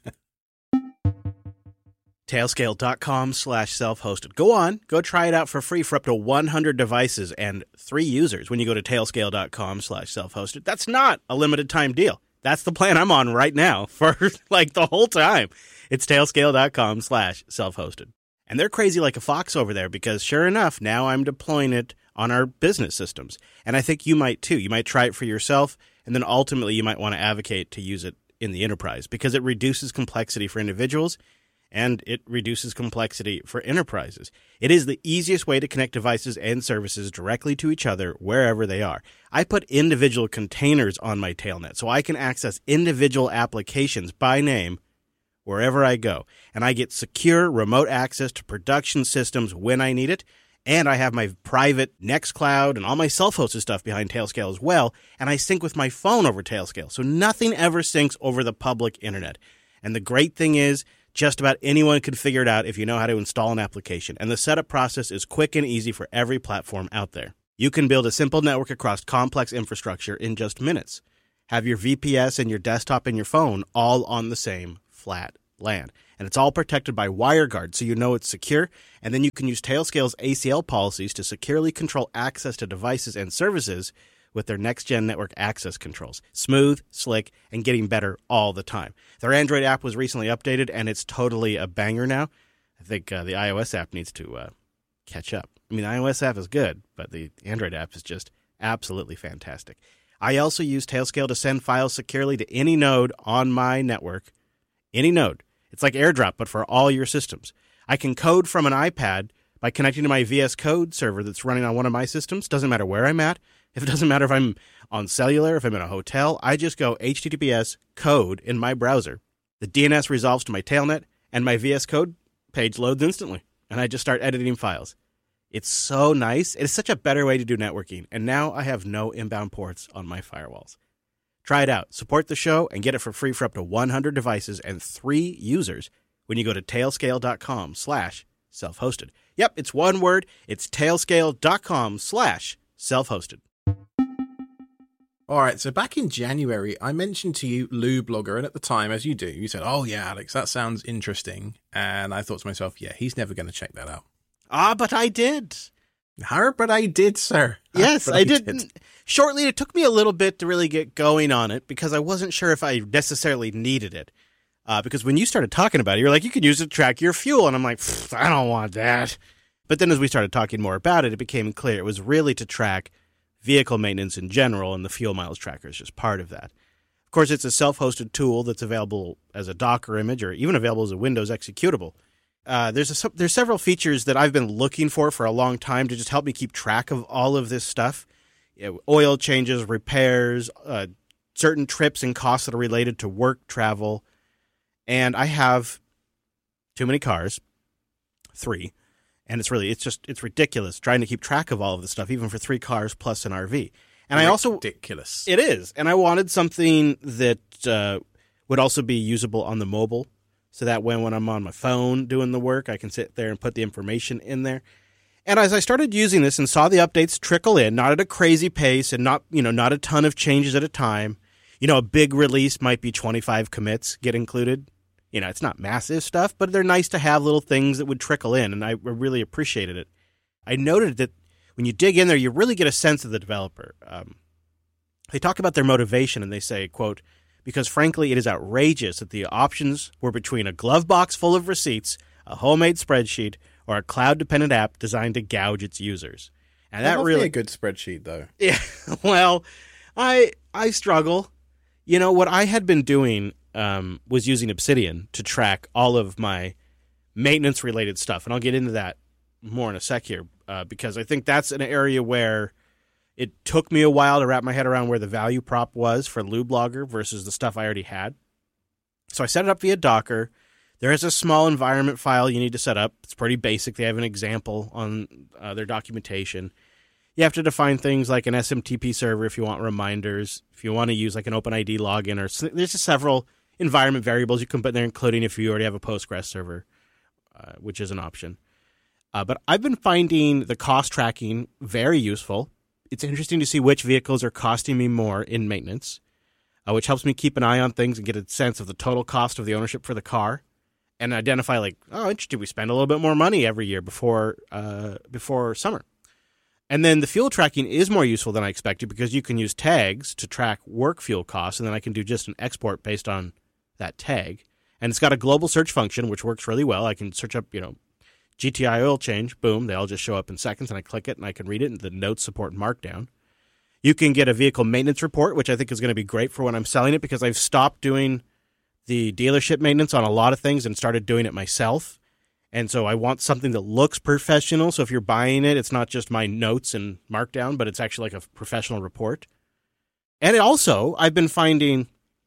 Tailscale.com slash self-hosted. Go on, go try it out for free for up to one hundred devices and three users when you go to tailscale.com slash self-hosted. That's not a limited time deal. That's the plan I'm on right now for like the whole time. It's tailscale.com slash self-hosted. And they're crazy like a fox over there because sure enough, now I'm deploying it on our business systems. And I think you might too. You might try it for yourself, and then ultimately you might want to advocate to use it in the enterprise because it reduces complexity for individuals and it reduces complexity for enterprises. It is the easiest way to connect devices and services directly to each other wherever they are. I put individual containers on my Tailnet so I can access individual applications by name wherever I go. And I get secure remote access to production systems when I need it. And I have my private Nextcloud and all my self-hosted stuff behind Tailscale as well. And I sync with my phone over Tailscale. So nothing ever syncs over the public internet. And the great thing is, Just about anyone can figure it out if you know how to install an application, and the setup process is quick and easy for every platform out there. You can build a simple network across complex infrastructure in just minutes. Have your V P S and your desktop and your phone all on the same flat LAN. And it's all protected by WireGuard, so you know it's secure. And then you can use Tailscale's A C L policies to securely control access to devices and services with their next-gen network access controls. Smooth, slick, and getting better all the time. Their Android app was recently updated, and it's totally a banger now. I think uh, the iOS app needs to uh, catch up. I mean, the iOS app is good, but the Android app is just absolutely fantastic. I also use Tailscale to send files securely to any node on my network. Any node. It's like AirDrop, but for all your systems. I can code from an iPad by connecting to my V S Code server that's running on one of my systems. Doesn't matter where I'm at. If it doesn't matter if I'm on cellular, if I'm in a hotel, I just go H T T P S code in my browser. The D N S resolves to my Tailnet, and my V S Code page loads instantly. And I just start editing files. It's so nice. It's such a better way to do networking. And now I have no inbound ports on my firewalls. Try it out. Support the show and get it for free for up to one hundred devices and three users when you go to tailscale.com slash self-hosted. Yep, it's one word. It's tailscale.com slash self-hosted. All right, so back in January, I mentioned to you LuBlogger, and at the time, as you do, you said, oh yeah, Alex, that sounds interesting. And I thought to myself, yeah, he's never going to check that out. Ah, but I did. Har, but I did, sir. Yes, I, I did. did. Shortly, it took me a little bit to really get going on it because I wasn't sure if I necessarily needed it. Uh, because when you started talking about it, you're like, you could use it to track your fuel. And I'm like, I don't want that. But then as we started talking more about it, it became clear it was really to track vehicle maintenance in general, and the fuel miles tracker is just part of that. Of course, it's a self-hosted tool that's available as a Docker image or even available as a Windows executable. Uh, there's a, there's several features that I've been looking for for a long time to just help me keep track of all of this stuff. You know, oil changes, repairs, uh, certain trips and costs that are related to work travel. And I have too many cars, three. And it's really, it's just, it's ridiculous trying to keep track of all of this stuff, even for three cars plus an R V. And I also, ridiculous. It is. And I wanted something that uh, would also be usable on the mobile. So that when, when I'm on my phone doing the work, I can sit there and put the information in there. And as I started using this and saw the updates trickle in, not at a crazy pace and not, you know, not a ton of changes at a time, you know, a big release might be twenty-five commits get included. You know, it's not massive stuff, but they're nice to have little things that would trickle in, and I really appreciated it. I noted that when you dig in there, you really get a sense of the developer. Um, they talk about their motivation, and they say, quote, because frankly, it is outrageous that the options were between a glove box full of receipts, a homemade spreadsheet, or a cloud-dependent app designed to gouge its users. And that really a good spreadsheet, though. Yeah, well, I I struggle. You know, what I had been doing um, was using Obsidian to track all of my maintenance-related stuff, and I'll get into that more in a sec here, uh, because I think that's an area where it took me a while to wrap my head around where the value prop was for LuBlogger versus the stuff I already had. So I set it up via Docker. There is a small environment file you need to set up. It's pretty basic. They have an example on uh, their documentation. You have to define things like an S M T P server if you want reminders. If you want to use like an OpenID login, or there's just several environment variables you can put there, including if you already have a Postgres server, uh, which is an option. Uh, but I've been finding the cost tracking very useful. It's interesting to see which vehicles are costing me more in maintenance, uh, which helps me keep an eye on things and get a sense of the total cost of the ownership for the car, and identify like, oh, interesting, we spend a little bit more money every year before uh, before summer. And then the fuel tracking is more useful than I expected because you can use tags to track work fuel costs, and then I can do just an export based on that tag. And it's got a global search function, which works really well. I can search up, you know, G T I oil change, boom, they all just show up in seconds, and I click it, and I can read it, and the notes support Markdown. You can get a vehicle maintenance report, which I think is going to be great for when I'm selling it, because I've stopped doing the dealership maintenance on a lot of things and started doing it myself. And so I want something that looks professional. So if you're buying it, it's not just my notes and Markdown, but it's actually like a professional report. And it also, I've been finding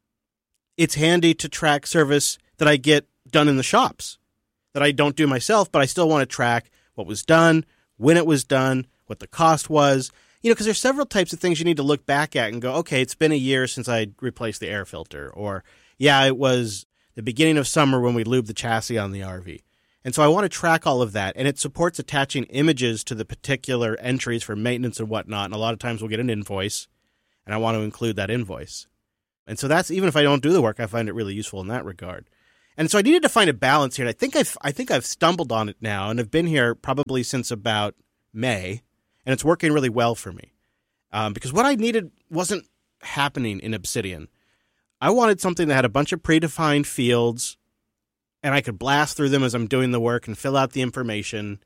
it's handy to track service that I get done in the shops that I don't do myself, but I still want to track what was done, when it was done, what the cost was. You know, because there's several types of things you need to look back at and go, okay, it's been a year since I replaced the air filter. Or, yeah, it was the beginning of summer when we lube the chassis on the R V. And so I want to track all of that, and it supports attaching images to the particular entries for maintenance and whatnot, and a lot of times we'll get an invoice, and I want to include that invoice. And so that's, even if I don't do the work, I find it really useful in that regard. And so I needed to find a balance here, and I think I've, I think I've stumbled on it now, and I've been here probably since about May, and it's working really well for me. Um, because what I needed wasn't happening in Obsidian. I wanted something that had a bunch of predefined fields, and I could blast through them as I'm doing the work and fill out the information,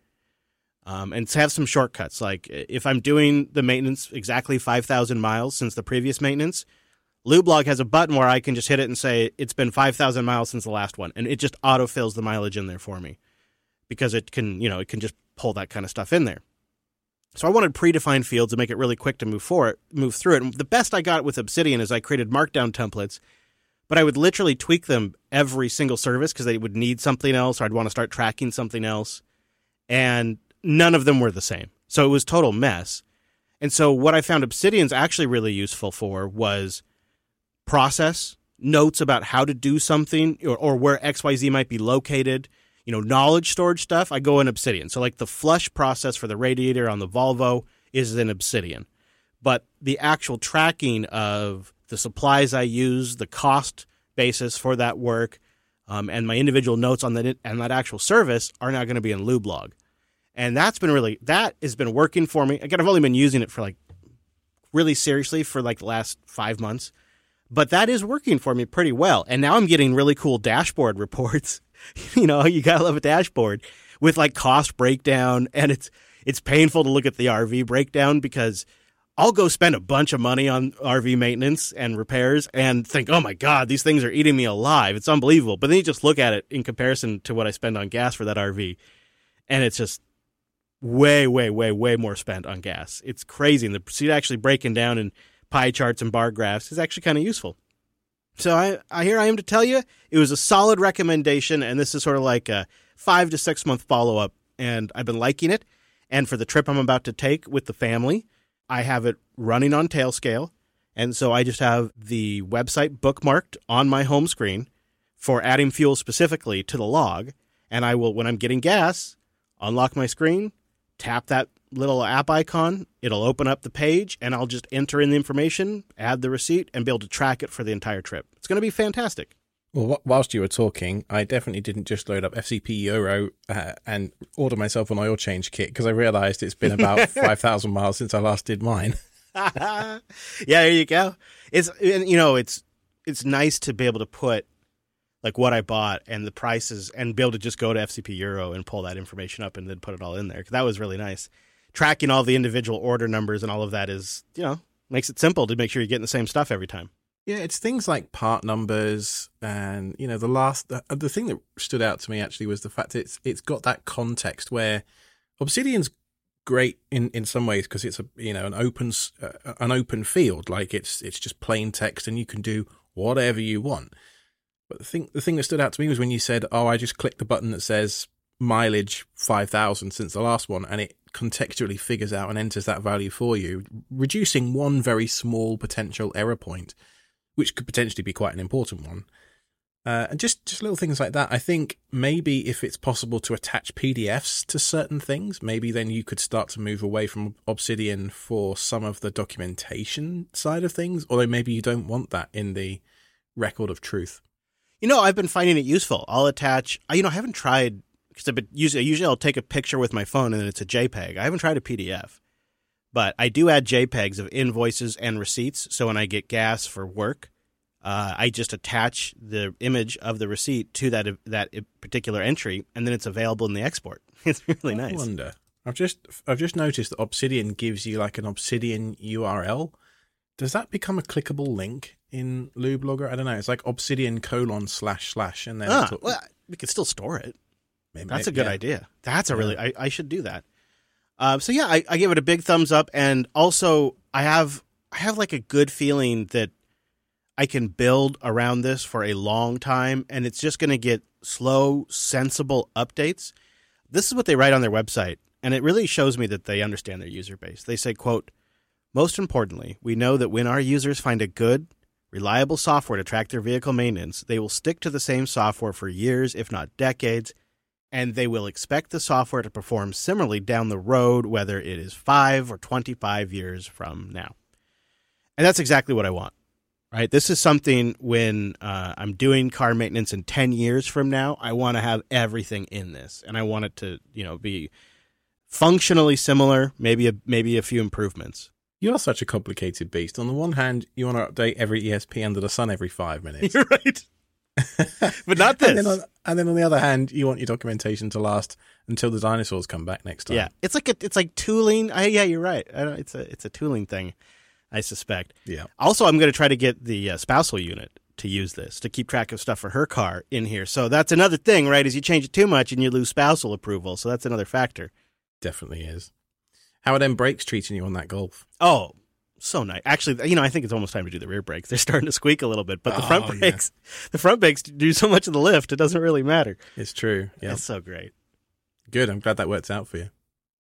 um, and have some shortcuts. Like if I'm doing the maintenance exactly five thousand miles since the previous maintenance, Lubelog has a button where I can just hit it and say, it's been five thousand miles since the last one. And it just autofills the mileage in there for me because it can, you know, it can just pull that kind of stuff in there. So I wanted predefined fields to make it really quick to move for it, move through it. And the best I got with Obsidian is I created markdown templates, but I would literally tweak them every single service because they would need something else, or I'd want to start tracking something else. And none of them were the same. So it was total mess. And so what I found Obsidian's actually really useful for was process, notes about how to do something, or, or where X Y Z might be located, you know, knowledge storage stuff. I go in Obsidian. So like the flush process for the radiator on the Volvo is in Obsidian. But the actual tracking of the supplies I use, the cost basis for that work, um, and my individual notes on that and that actual service are now going to be in Lubelog. And that's been really, that has been working for me. Again, I've only been using it for like really seriously for like the last five months, but that is working for me pretty well. And now I'm getting really cool dashboard reports. You know, you got to love a dashboard with like cost breakdown. And it's, it's painful to look at the R V breakdown because I'll go spend a bunch of money on R V maintenance and repairs and think, oh my God, these things are eating me alive. It's unbelievable. But then you just look at it in comparison to what I spend on gas for that R V. And it's just way, way, way, way more spent on gas. It's crazy. And the seat actually breaking down in pie charts and bar graphs is actually kind of useful. So I, I here I am to tell you, it was a solid recommendation. And this is sort of like a five to six month follow-up. And I've been liking it. And for the trip I'm about to take with the family, I have it running on Tailscale, and so I just have the website bookmarked on my home screen for adding fuel specifically to the log, and I will, when I'm getting gas, unlock my screen, tap that little app icon, it'll open up the page, and I'll just enter in the information, add the receipt, and be able to track it for the entire trip. It's going to be fantastic. Well, whilst you were talking, I definitely didn't just load up F C P Euro uh, and order myself an oil change kit because I realized it's been about five thousand miles since I last did mine. Yeah, there you go. It's, you know, it's it's nice to be able to put like what I bought and the prices and be able to just go to F C P Euro and pull that information up and then put it all in there. That was really nice. Tracking all the individual order numbers and all of that is, you know, makes it simple to make sure you're getting the same stuff every time. Yeah, it's things like part numbers and, you know, the last, the, the thing that stood out to me actually was the fact that it's, it's got that context where Obsidian's great in, in some ways because it's a, you know, an open, uh, an open field. Like it's, it's just plain text and you can do whatever you want. But the thing, the thing that stood out to me was when you said, oh, I just clicked the button that says mileage five thousand since the last one, and it contextually figures out and enters that value for you, reducing one very small potential error point, which could potentially be quite an important one. Uh, and just, just little things like that. I think maybe if it's possible to attach P D Fs to certain things, maybe then you could start to move away from Obsidian for some of the documentation side of things, although maybe you don't want that in the record of truth. You know, I've been finding it useful. I'll attach, you know, I haven't tried, because I've been usually, usually I'll take a picture with my phone and then it's a JPEG. I haven't tried a P D F. But I do add JPEGs of invoices and receipts. So when I get gas for work, uh, I just attach the image of the receipt to that that particular entry, and then it's available in the export. It's really nice. I wonder. I've just I've just noticed that Obsidian gives you like an Obsidian U R L. Does that become a clickable link in Lubelogger? I don't know. It's like Obsidian colon slash slash, and then ah, well, we could still store it. Maybe, That's a good yeah. idea. That's a really yeah. I, I should do that. Uh, so yeah, I, I give it a big thumbs up, and also I have I have like a good feeling that I can build around this for a long time, and it's just going to get slow, sensible updates. This is what they write on their website, and it really shows me that they understand their user base. They say, quote, "Most importantly, we know that when our users find a good, reliable software to track their vehicle maintenance. They will stick to the same software for years, if not decades, and they will expect the software to perform similarly down the road, whether it is five or twenty-five years from now. And that's exactly what I want, right? This is something when uh, I'm doing car maintenance in ten years from now, I want to have everything in this, and I want it to, you know, be functionally similar, maybe a, maybe a few improvements. You're such a complicated beast. On the one hand, you want to update every E S P under the sun every five minutes. You're right. But not this. and, then on, and then on the other hand, you want your documentation to last until the dinosaurs come back next time. Yeah, it's like a, it's like tooling. I, yeah, you're right. I don't, it's a it's a tooling thing, I suspect. Yeah. Also, I'm going to try to get the uh, spousal unit to use this to keep track of stuff for her car in here. So that's another thing, right? Is you change it too much and you lose spousal approval. So that's another factor. Definitely is. How are them brakes treating you on that Golf? Oh, so nice. Actually, you know, I think it's almost time to do the rear brakes. They're starting to squeak a little bit, but the Oh, front yeah. brakes, the front brakes do so much of the lift, it doesn't really matter. It's true. Yeah. It's so great. Good. I'm glad that worked out for you.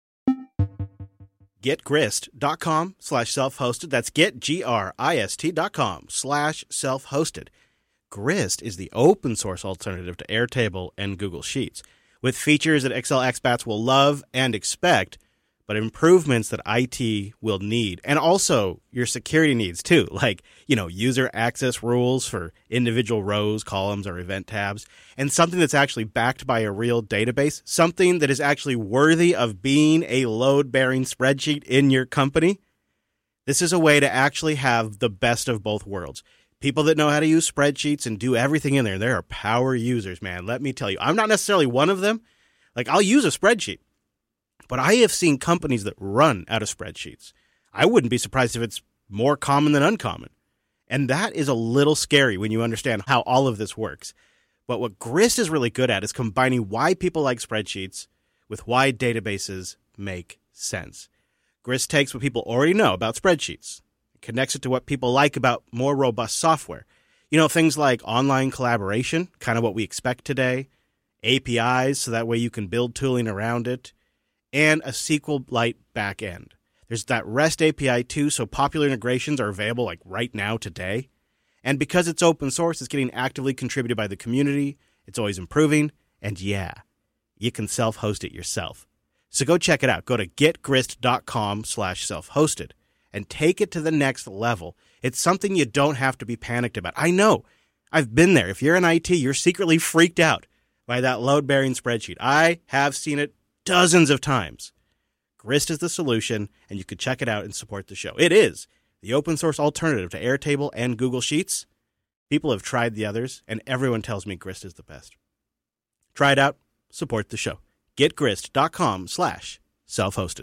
getgrist.com slash self-hosted. That's get, G R I S T dot com slash self-hosted. Grist is the open source alternative to Airtable and Google Sheets, with features that Excel expats will love and expect, but improvements that I T will need, and also your security needs too, like, you know, user access rules for individual rows, columns, or event tabs, and something that's actually backed by a real database, something that is actually worthy of being a load-bearing spreadsheet in your company. This is a way to actually have the best of both worlds. People that know how to use spreadsheets and do everything in there, they are power users, man. Let me tell you, I'm not necessarily one of them. Like, I'll use a spreadsheet, but I have seen companies that run out of spreadsheets. I wouldn't be surprised if it's more common than uncommon. And that is a little scary when you understand how all of this works. But what Grist is really good at is combining why people like spreadsheets with why databases make sense. Grist takes what people already know about spreadsheets, connects it to what people like about more robust software. You know, things like online collaboration, kind of what we expect today, A P Is, so that way you can build tooling around it, and a SQLite backend. There's that REST A P I too, so popular integrations are available like right now today. And because it's open source, it's getting actively contributed by the community. It's always improving. And yeah, you can self-host it yourself. So go check it out. Go to getgrist.com slash self-hosted and take it to the next level. It's something you don't have to be panicked about. I know. I've been there. If you're in I T, you're secretly freaked out by that load-bearing spreadsheet. I have seen it dozens of times. Grist is the solution, and you can check it out and support the show. It is the open source alternative to Airtable and Google Sheets. People have tried the others, and everyone tells me Grist is the best. Try it out. Support the show. getgrist.com slash self-hosted.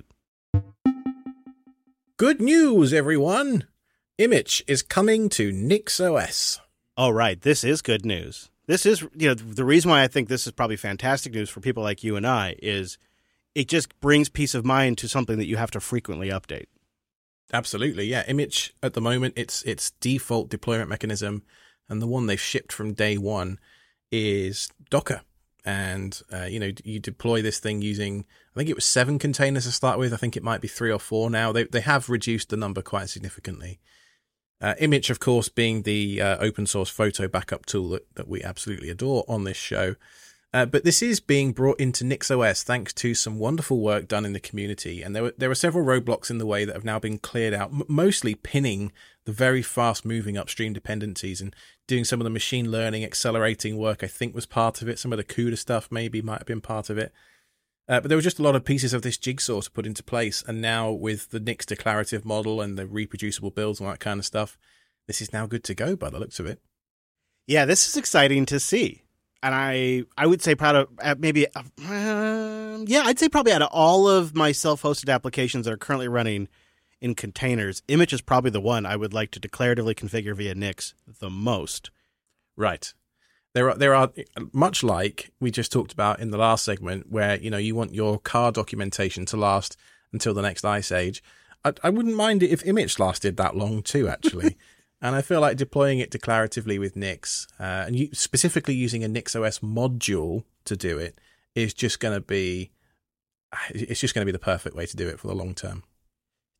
Good news, everyone. Image is coming to NixOS. All right, this is good news. This is, you know, the reason why I think this is probably fantastic news for people like you and I is it just brings peace of mind to something that you have to frequently update. Absolutely, yeah. Image at the moment, it's its default deployment mechanism, and the one they've shipped from day one is Docker. And, uh, you know, you deploy this thing using, I think it was seven containers to start with. I think it might be three or four now. They they have reduced the number quite significantly. Uh, Image, of course, being the uh, open source photo backup tool that, that we absolutely adore on this show. Uh, but this is being brought into NixOS thanks to some wonderful work done in the community. And there were, there were several roadblocks in the way that have now been cleared out, m- mostly pinning the very fast-moving upstream dependencies and doing some of the machine learning, accelerating work, I think was part of it. Some of the CUDA stuff maybe might have been part of it. Uh, but there were just a lot of pieces of this jigsaw to put into place. And now with the Nix declarative model and the reproducible builds and all that kind of stuff, this is now good to go by the looks of it. Yeah, this is exciting to see. And I I would say proud of maybe, uh, yeah, I'd say probably out of all of my self-hosted applications that are currently running in containers, Image is probably the one I would like to declaratively configure via Nix the most. Right. There are, there are much like we just talked about in the last segment where, you know, you want your car documentation to last until the next ice age. I, I wouldn't mind it if Image lasted that long too, actually. And I feel like deploying it declaratively with Nix, uh, and you, specifically using a NixOS module to do it, is just going to be, it's just going to be the perfect way to do it for the long term.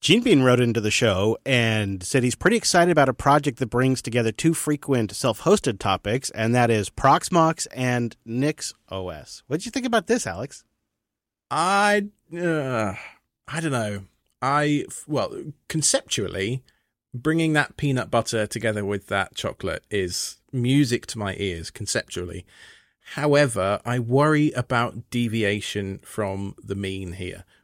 Gene Bean wrote into the show and said he's pretty excited about a project that brings together two frequent self-hosted topics, and that is Proxmox and NixOS. What did you think about this, Alex? I, uh, I don't know. I, well, conceptually, bringing that peanut butter together with that chocolate is music to my ears, conceptually. However, I worry about deviation from the mean here.